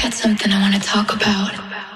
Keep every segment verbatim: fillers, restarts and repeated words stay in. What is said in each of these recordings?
got something I want to talk about.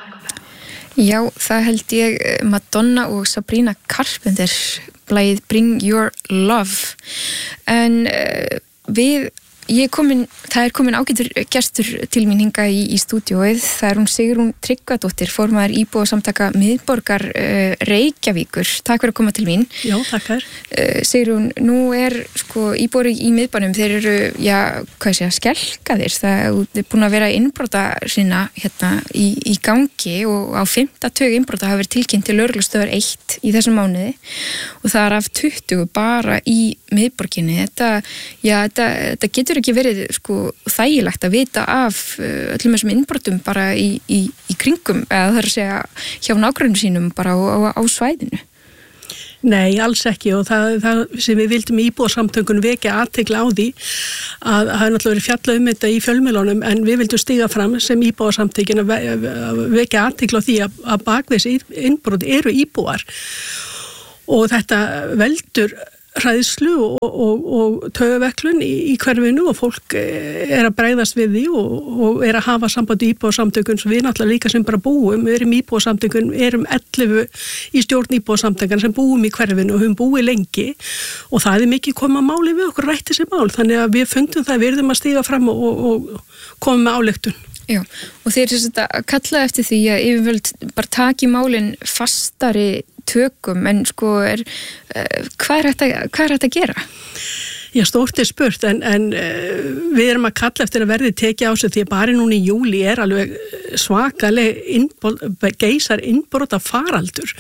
Já, það held ég Madonna og Sabrina Carpenter lagið Bring Your Love. En uh, við, ég er komin, það er komin ágætur gestur til mín hinga í, í stúdíóið. Það er hún Sigrún Tryggvadóttir, formaður íbúasamtaka miðborgar uh, Reykjavíkur. Takk fyrir að koma til mín. Já, takk þér. Uh, Sigrún, nú er sko íbúar í miðbænum, þeir eru, já, hvað sé að skelkaðir. Það er búin að vera innbrota sinna hérna í, í gangi og á fimmta tug innbrota hafa verið tilkynnt til lögreglustöðvar eitt í þessum mánuði og það er af tuttugu bara í miðborginni. Þetta, já, þetta, þetta getur ekki verið sko þægilegt að vita af uh, öllum þessum innbrotum bara í, í, í kringum, eða það er að segja hjá nágrunum sínum bara á, á, á svæðinu. Nei, alls ekki og það, það sem við vildum íbúasamtökunum vekja athygli á því að það er náttúrulega verið fjallað um þetta í fjölmiðlunum en við vildum stíga fram sem íbúasamtökin að vekja athygli á því að, að bakveðs innbrot eru íbúar og þetta veldur hræðslu og, og, og taugaveklun í, í hverfinu og fólk er að bregðast við því og, og er að hafa samband í íbúasamtökun sem við náttúrulega líka sem bara búum, við erum íbúasamtökun, við erum ellefu í stjórn íbúasamtökun sem búum í hverfinu og höfum búið lengi og það er mikið koma máli við okkur rætt þessi mál þannig að við fundum það við erum að stíga fram og, og, og koma með ályktun. Já, og þeir er þetta að kalla eftir því að yfirvöld bara taki málin fastari tökum, en sko er, uh, hvað er þetta hvað er þetta að gera? Já, stórt er spurt, en, en uh, við erum að kalla eftir að verði tekið á sig því að bara núna í júli er alveg svakaleg innból, geisar innbrota faraldur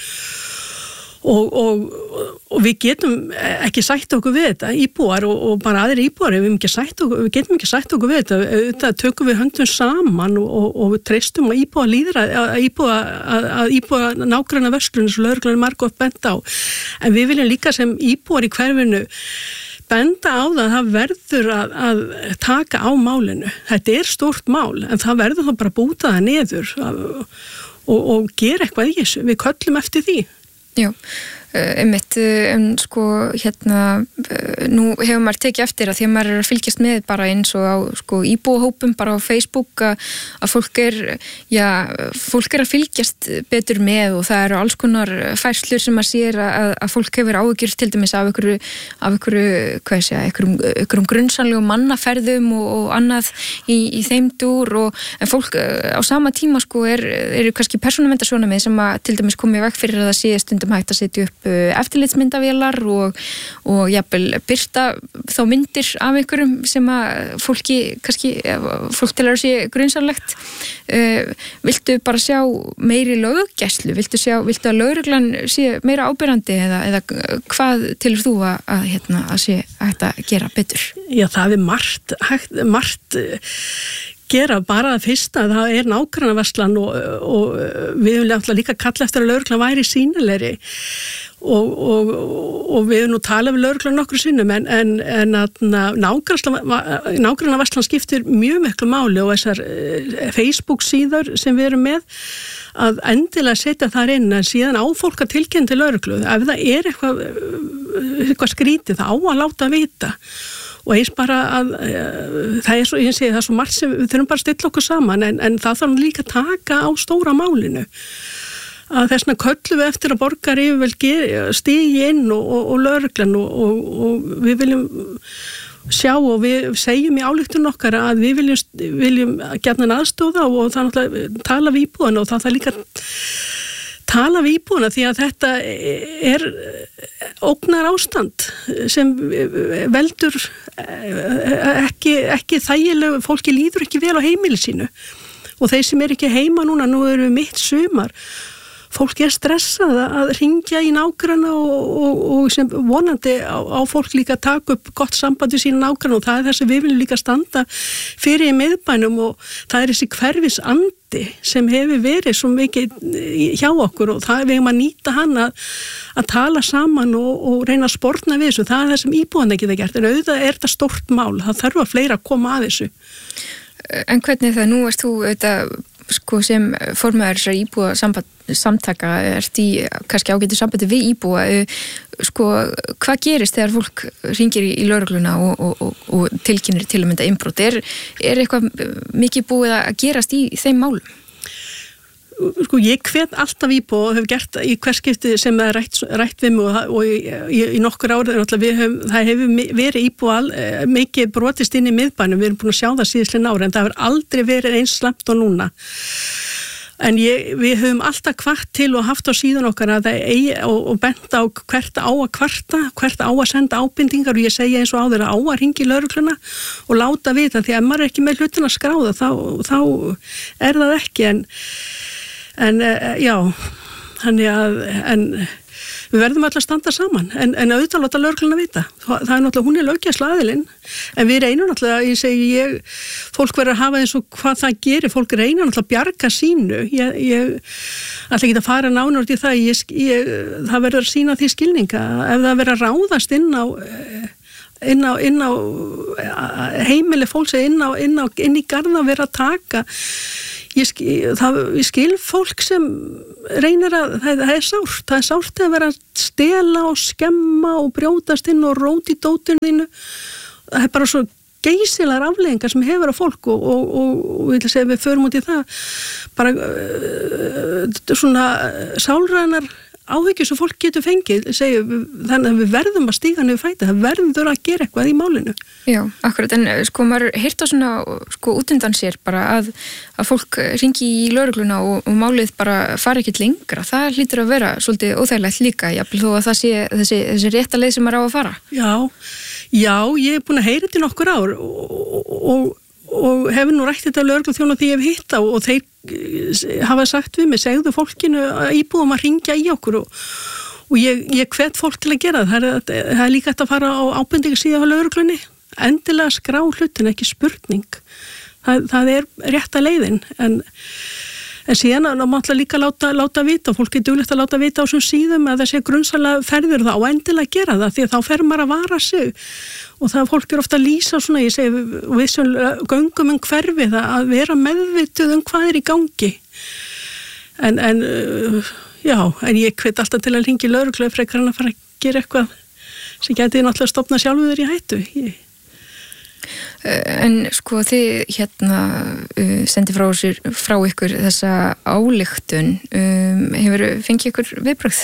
og, og, og við getum ekki sætt okkur við þetta, íbúar og, og bara aðrir íbúar, við, okkur, við getum ekki sætt okkur við þetta, þetta tökum við höndum saman og, og, og við treystum að íbúa líðra, að íbúa, að, að íbúa nágranna verslunum sem lögreglan er margótt bent á, en við viljum líka sem íbúar í hverfinu benda á það að það verður að, að taka á málinu, þetta er stórt mál, en það verður þá bara að búta það niður og, og gera eitthvað í þessu, við köllum eftir því. Já, einmitt, en sko hérna, nú hefur maður tekið eftir að því að maður er að fylgjast með bara eins og á sko íbúahópum bara á Facebook að, að fólk er, já, fólk er að fylgjast betur með og það eru alls konar færslur sem maður sér að, að fólk hefur áhyggjur til dæmis af einhverju, af einhverju, hvað ég segja, einhverjum, einhverjum grunnsanlegum mannaferðum og, og annað í, í þeim dúr og en fólk á sama tíma sko er, eru kannski persónuverndarsjónarmið sem að til dæmis komið veg fyrir að það sé stundum hægt að setja upp eftirlitsmyndavélar og, og jafnvel birta þá myndir af einhverjum sem að fólki, kannski fólk til að sé grunnsanlegt uh, viltu bara sjá meiri löggæslu, viltu sjá, viltu að lögreglan sé meira ábyrrandi eða, eða hvað tilur þú að, að, hérna, að sé hægt að gera betur? Já, það er margt, hægt, margt gera bara að fyrsta, það er nágrannaverslan og, og við viljum líka kalla eftir að lögreglan væri sýnilegri og, og, og við erum nú talað við lögreglan nokkru sinnum en, en, en að nágrannaverslan skiptir mjög miklu máli og þessar Facebook síður sem við erum með að endilega setja þar inn en síðan á fólk að tilkynna til lögreglu ef það er eitthvað, eitthvað skrítið það á að láta vita og eins bara að það er svo, ég segi, það er svo margt sem við þurfum bara að stilla okkur saman en, en það þarf líka að taka á stóra málinu að þessna köllum við eftir að borgar yfirvel stigi inn og, og, og lögreglan og, og, og við viljum sjá og við segjum í ályktun okkar að við viljum, viljum gjarnan aðstóða og það náttúrulega tala við íbúana og það það líka tala við íbúana því að þetta er ógnar ástand sem veldur ekki, ekki þægilegu, fólki líður ekki vel á heimili sínu og þeir sem er ekki heima núna, nú eru við mitt sumar fólk er stressað að ringja í nágranna og, og, og sem vonandi á, á fólk líka að taka upp gott sambandi sína nágranna og það er það sem við viljum líka standa fyrir í miðbænum og það er þessi hverfis andi sem hefur verið svo mikið hjá okkur og það er við um að nýta hann að, að tala saman og, og reyna að sportna við þessu, það er það sem íbúan ekki það gert en auðvitað er þetta stórt mál, það þarf að fleira að koma að þessu. En hvernig það, nú erst þú auðvitað sko sem formaður þessar íbúa samtaka ert í kannski ágætu sambandi við íbúa, sko hvað gerist þegar fólk hringir í, í lögregluna og, og, og, og tilkynir til að mynda innbrot? Er, er eitthvað mikið búið að gerast í þeim málum? Sko ég hvet alltaf íbúa og hef gert í hverskipti sem það er rætt, rætt við mig og, og í, í, í nokkur árið hef, það hefur verið íbúa mikið brotist inn í miðbænum, við erum búin að sjá það síðastlega ári en það hefur aldrei verið eins slæmt og núna. En ég, við höfum alltaf kvart til og haft á síðan okkar að það eigi og, og bent á hvert á að kvarta, hvert á að senda ábendingar og ég segja eins og áður að á að hringi í lögregluna og láta vita því að maður er ekki með hlutin að skráða þá, þá er það ekki en, en já, þannig að en, við verðum alltaf að standa saman en, en auðvitað láta lögregluna vita. Það, það er náttúrulega, hún er löggæsluaðilinn en við reynum náttúrulega, ég segi ég, fólk verður að hafa eins og hvað það gerir, fólk reynir náttúrulega að bjarga sínu. Ég, ég ætla ekki að fara nánar út í það, ég, ég, það verður að sína því skilninga. Ef það verður að ráðast inn á, inn á, inn á heimili fólks eða inn, á, inn, á, inn í garða verður að taka, ég skil, það, ég skil fólk sem reynir að, það, það er sárt, það er sárt að vera að stela og skemma og brjótast inn og róti í dótinu þínu. Það er bara svo geysilegar afleiðingar sem hefur á fólk og, og, og, og ég vil segja við förum út í það bara uh, svona sálrænar áhyggjur sem fólk getur fengið segja, þannig að við verðum að stíga niður fæti, það verður að gera eitthvað í málinu. Já, akkurat, en sko maður heyrt á svona sko út undan sér bara að, að fólk hringi í lögregluna og, og málið bara fara ekkert lengra, það hlýtur að vera svolítið óþægilegt líka, jafnvel þó að það sé þessi, þessi rétta leið sem maður á að fara. Já, já, ég er búin að heyra þetta í nokkur ár og, og, og og hefur nú rætt þetta lögregluþjóna því ég hef hitt á og þeir hafa sagt við mig, segðu fólkinu að íbúum að ringja í okkur og, og ég, ég hvet fólk til að gera það, það er, það er líka hægt að fara á ábendingu síðan á lögreglunni, endilega skrá hlutin, ekki spurning, það, það er rétta leiðin en En síðan að maður líka láta, láta vita og fólk er duglegt að láta vita á þessum síðum að þessi grunnsalega ferðir það og endilega gera það því að þá fer maður að vara sig og það fólk er ofta að lýsa svona, ég segi við sem göngum um hverfið að vera meðvituð um hvað er í gangi. En, en já, en ég hvet alltaf til að hringi lögreglu frekar en að fara að gera eitthvað sem geti náttúrulega stofna sjálfu þér í hættu. Ég En sko þið hérna uh, sendi frá, sér, frá ykkur þessa ályktun, um, hefur fengið ykkur viðbrögð?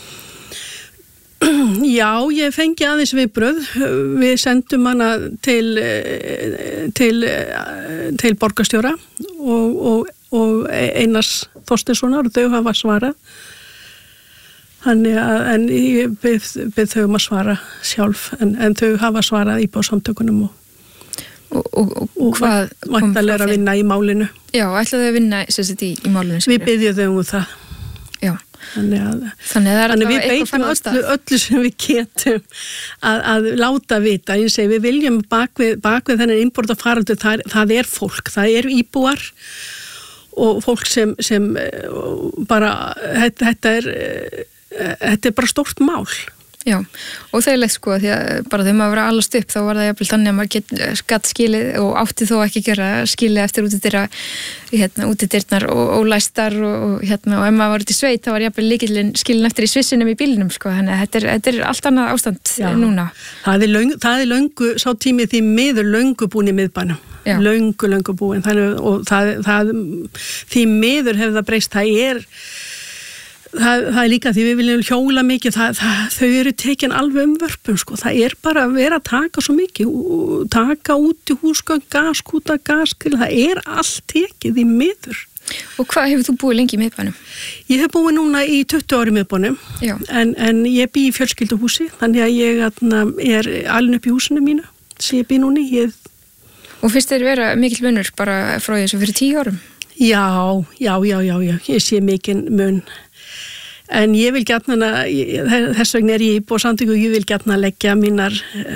Já, ég fengi aðeins viðbrögð. Við sendum hana til, til, til borgarstjóra og, og, og Einars Þorsteinssonar og þau hafa svarað. Þannig að en ég byrð, byrð þau um að svara sjálf en, en þau hafa svarað íbúasamtökunum og Og, og, og, og hvað væntanlega að vinna í málinu. Já, ætlaðu að vinna í, í málinu? Við byggjum þau um það. Já. Þannig að, þannig að, þannig að við beitum öllu, öllu sem við getum að, að láta vita. Ég segi, við viljum bak við, bak við þennan innbrot og faraldur, það, það er fólk, það er íbúar og fólk sem, sem bara, þetta, þetta er, þetta er bara stórt mál. Já, og það er leitt sko því að bara þegar maður var að alast upp þá var það jafnvel þannig að maður get, gatt skilið og átti þó ekki að gera skilið eftir útidyrra hérna, útidyrnar og, og læstar og, og hérna og ef maður var út í sveit þá var jafnvel lykillinn skilin eftir í svissinum í bílinum sko, þannig að þetta er, þetta er allt annað ástand. Já, núna. Það er, löng, það er löngu, sá tímið því miður löngu búin í miðbænum, Já. löngu, löngu búin þannig, og það, það, því miður hefur það breyst, það er Það, það er líka því við viljum hjóla mikið, það, það, þau eru tekin alveg um vörpum, sko. Það er bara að vera að taka svo mikið, taka út í húsgögn, gaskúta, gaskrill, það er allt tekið í miður. Og hvað hefur þú búið lengi í miðbænum? Ég hef búið núna í tuttugu ári í miðbænum, en, en ég bý í fjölskylduhúsi, þannig að ég atna, er alin upp í húsinu mínu, sem ég bý núni. Ég... Og finnst þér vera mikill munur bara frá þessu fyrir tíu árum? Já, já, já, já, já, ég sé mikinn mun. En ég vil gjarnan að, þess vegna er ég í íbúasamtöku og ég vil gjarnan að leggja mínar,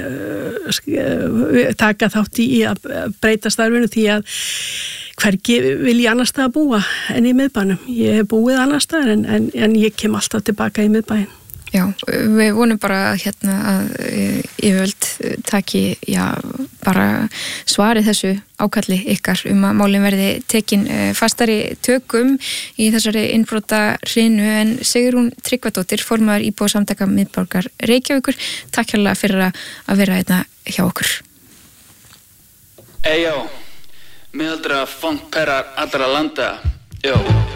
uh, taka þátt í að breyta starfinu því að hvergi vil ég annars staðar búa en í miðbænum. Ég hef búið annars staðar en, en, en ég kem alltaf tilbaka í miðbæin. Já, við vonum bara að hérna að yfirvöld taki, já, bara svarið þessu ákalli ykkar um að málin verði tekin fastari tökum í þessari innbrota hrinu. En Sigrún Tryggvadóttir, formaður íbúasamtaka miðborgar Reykjavíkur, takk hérlega fyrir að vera hérna hjá okkur. Eyjó, miðaldra fangperrar allra landa, jó.